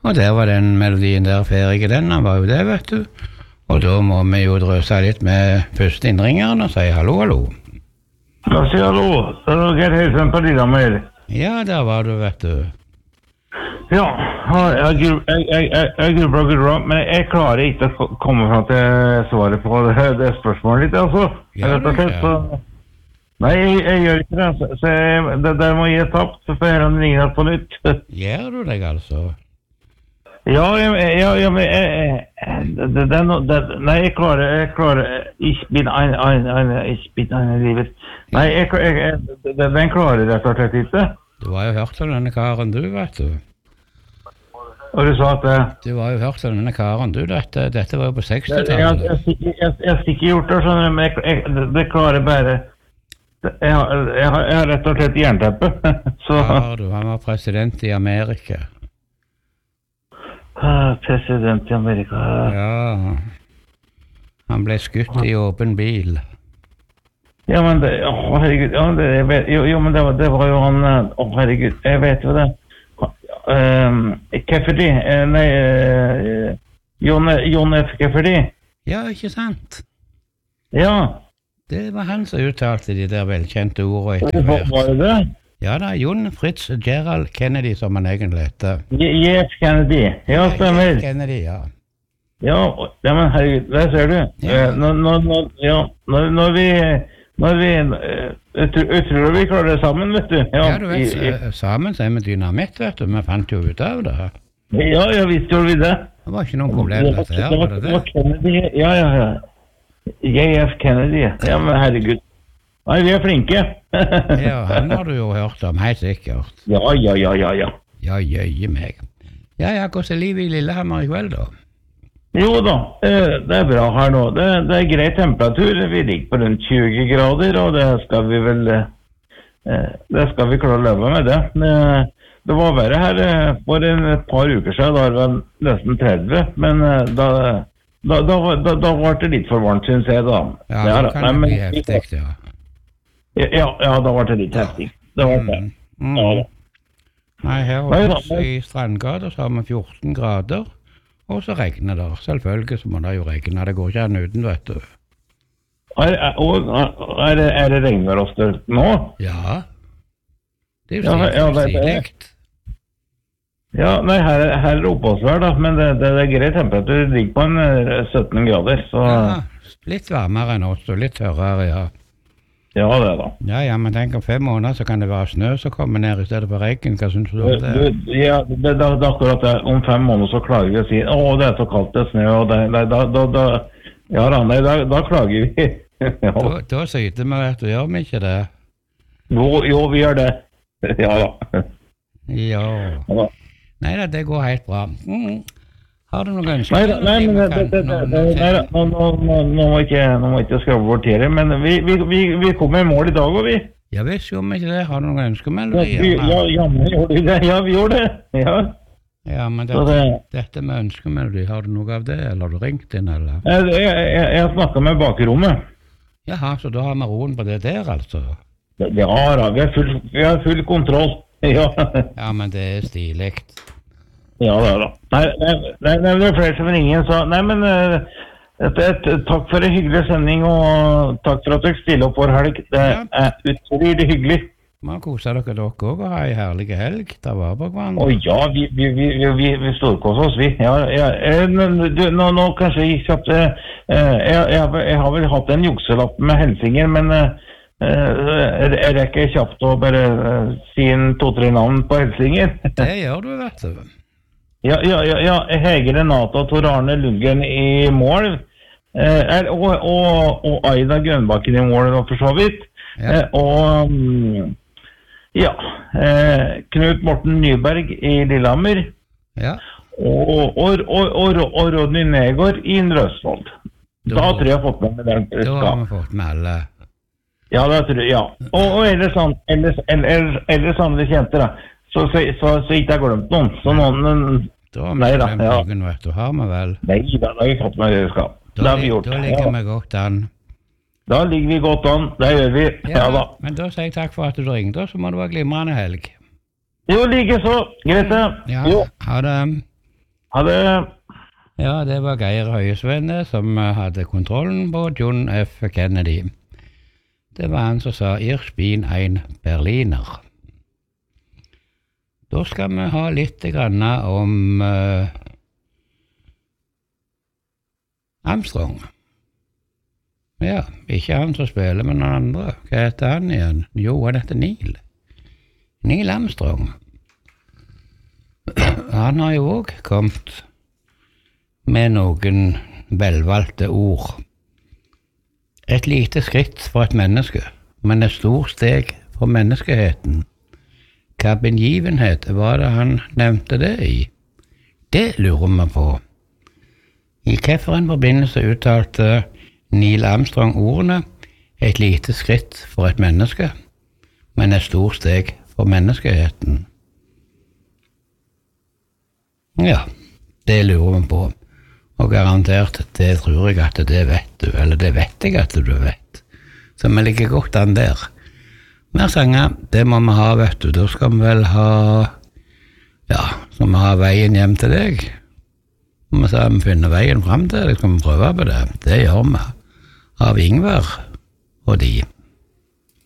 Og der var den melodien der ferdig, den var jo det, vet du. Og da må vi jo drøse litt med første innringeren og si hallo, hallo. Ja, si hallo. Det er Geir Høysen på Lillehammer. Ja, der var du, vet du. Ja, jeg grubler, men jeg klarer ikke å komme frem til svaret på det spørsmålet litt, altså. Gjør du ikke? Nei, jeg gjør ikke det. Så det må jeg tapt, så får jeg høre om den ringer på nytt. Gjør du deg, altså? Ja, men nei, jeg klarer ikke bin ein livet. Nei, den klarer jeg rett og slett ikke. Du har jo hørt om denne karen du, vet du. Og du sa at Du har jo hørt om denne karen du, dette var jo på 60-tallet. Jeg har ikke gjort det, skjønner du, men det klarer bare. Jeg har rett og slett jernteppe. Ja, du, han var president i Amerika. President i Amerika. Ja, han ble skutt i åpen bil. Ja, men det, herregud, ja, men det var jo han, herregud, jeg vet jo det. Kefferty, nei, John F. Kefferty. Ja, ikke sant? Ja. Det var han som uttalte de der velkjente ordene etter hvert. Var det det? Ja da, John Fritz Gerald Kennedy, som han egentlig heter. J.F. Kennedy, ja, stemmer. J.F. Kennedy, ja. Ja, men herregud, der ser du. Når vi tror vi klarer det sammen, vet du. Ja, du vet, sammen så er vi dynamitt, vet du. Vi fant jo ut av det. Ja, visst gjorde vi det. Det var ikke noen problem dette her, var det det? Det var Kennedy, ja. J.F. Kennedy, ja, men herregud. Nei, vi er flinke. Ja, han har du jo hørt om, helt sikkert. Ja. Ja, jøye meg. Ja, hvordan er livet i Lillehammer i kveld da? Jo da, det er bra her nå. Det er grei temperatur. Vi ligger på rundt 20 grader, og det skal vi vel... Det skal vi klare å leve med det. Det var verre her for et par uker siden, da var det nesten 30, men da var det litt for varmt, synes jeg da. Ja, det kan bli heftig, ja. Ja, da var det litt heftig. Det var det. Ja da. Nei, her hos oss i Strandgata så har vi 14 grader, og så regner det. Selvfølgelig så må det jo regne, det går ikke an uten, vet du. Er det regnværostert nå? Ja. Det er jo stiligt. Ja, nei, her er det oppholdsvær da, men det er grei temperatur. Det ligger på en 17 grader, så... Ja, litt varmere enn oss, og litt tørrere, ja. Ja, det da. Ja, men tenk om 5 måneder så kan det være snø som kommer ned i stedet for regn. Hva synes du om det? Ja, det er akkurat det. Om 5 måneder så klager vi å si det er så kaldt, det er snø, og da klager vi. Ja. Da syter vi, vet du, gjør vi ikke det? Jo, vi gjør det. Ja da. Ja. Nei da, det går helt bra. Har du noen ønsker? Nei, nå må ikke skravle bort til det, men vi kommer i mål i dag, og vi. Ja, visst gjorde vi ikke det. Har du noen ønskemelodier? Ja, vi gjorde det. Ja. Ja, men dette med ønskemelodi, har du noe av det, eller har du ringt inn, eller? Jeg snakket med bakrommet. Jaha, så da har vi roen på det der, altså? Ja da, vi har full kontroll. Ja. Ja, men det er stiligt. Ja, det er da. Nei, det er flere som ringer, så... Nei, men takk for en hyggelig sending, og takk for at dere stiller opp for helg. Det er utrolig hyggelig. Man koser dere også og har en herlig helg. Ta vare på hverandre. Å ja, vi storkoser oss, vi. Nå kanskje jeg kjapt... Jeg har vel hatt en jukselapp med helsinger, men... Jeg rekker kjapt å bare si en 2-3 navn på helsinger. Det gjør du, vet du. Ja, Hege Renata og Tor Arne Lundgren i mål, og Aida Grønbakken i mål, for så vidt. Knut Morten Nyberg i Lillehammer, og Rodney Negård i Røsvold. Da tror jeg jeg har fått med den. Da har vi fått med alle. Ja, det tror jeg, ja. Og ellers andre kjente, da. Så ikke jeg glemt noen. Så noen... Nei da, ja. Vet du, har vi vel? Nei da, har jeg fått med det vi skal. Det har vi gjort. Da ligger vi godt an. Da ligger vi godt an, det gjør vi. Ja da. Men da sier jeg takk for at du ringte, så må du ha glimrende helg. Jo, like så. Greit det. Ja, ha det. Ha det. Ja, det var Geir Høyesvenne som hadde kontrollen på John F. Kennedy. Det var han som sa «Ich bin ein Berliner». Da skal vi ha litt grann om Armstrong. Ja, ikke han som spiller, men noen andre. Hva heter han igjen? Jo, han heter Neil. Neil Armstrong. Han har jo også kommet med noen velvalgte ord. Et lite skritt for et menneske, men et stort steg for menneskeheten. Hva begivenhet var det han nevnte det i? Det lurer vi på. I hvilken forbindelse uttalte Neil Armstrong ordene «et lite skritt for et menneske, men et stort steg for menneskeheten»? Ja, det lurer vi på. Og garantert, det tror jeg at det vet du, eller det vet jeg at du vet. Så vi ligger godt an der. Mer sanger, det må vi ha, vet du. Da skal vi vel ha, ja, skal vi ha veien hjem til deg. Og vi sa vi finner veien frem til deg, skal vi prøve på det. Det gjør vi. Av Ingvar og de.